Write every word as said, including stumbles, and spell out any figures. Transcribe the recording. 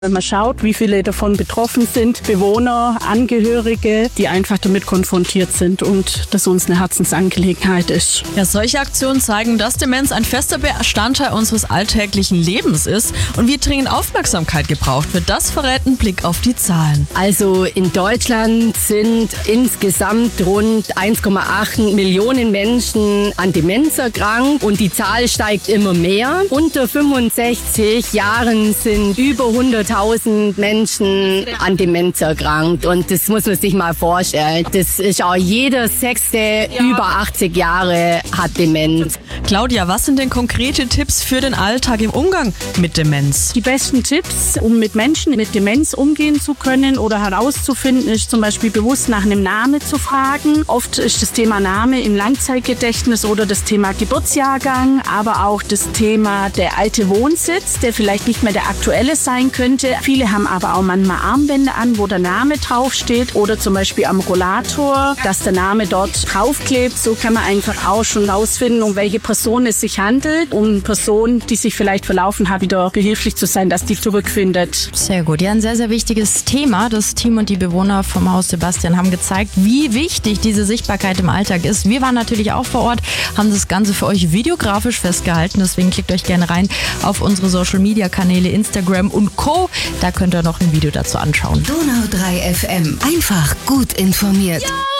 Wenn man schaut, wie viele davon betroffen sind, Bewohner, Angehörige, die einfach damit konfrontiert sind und das uns eine Herzensangelegenheit ist. Ja, solche Aktionen zeigen, dass Demenz ein fester Bestandteil unseres alltäglichen Lebens ist und wie dringend Aufmerksamkeit gebraucht wird. Das verrät ein Blick auf die Zahlen. Also in Deutschland sind insgesamt rund eins Komma acht Millionen Menschen an Demenz erkrankt und die Zahl steigt immer mehr. Unter fünfundsechzig Jahren sind über hunderttausend Menschen an Demenz erkrankt und das muss man sich mal vorstellen. Das ist auch jeder Sechste ja. über achtzig Jahre hat Demenz. Claudia, was sind denn konkrete Tipps für den Alltag im Umgang mit Demenz? Die besten Tipps, um mit Menschen mit Demenz umgehen zu können oder herauszufinden, ist zum Beispiel bewusst nach einem Namen zu fragen. Oft ist das Thema Name im Langzeitgedächtnis oder das Thema Geburtsjahrgang, aber auch das Thema der alte Wohnsitz, der vielleicht nicht mehr der aktuelle sein könnte. Viele haben aber auch manchmal Armbänder an, wo der Name draufsteht oder zum Beispiel am Rollator, dass der Name dort draufklebt. So kann man einfach auch schon rausfinden, um welche Person es sich handelt, um Personen, die sich vielleicht verlaufen haben, wieder behilflich zu sein, dass die zurückfindet. Sehr gut. Ja, ein sehr, sehr wichtiges Thema. Das Team und die Bewohner vom Haus Sebastian haben gezeigt, wie wichtig diese Sichtbarkeit im Alltag ist. Wir waren natürlich auch vor Ort, haben das Ganze für euch videografisch festgehalten. Deswegen klickt euch gerne rein auf unsere Social-Media-Kanäle Instagram und Co. Da könnt ihr noch ein Video dazu anschauen. Donau drei F M. Einfach gut informiert. Ja.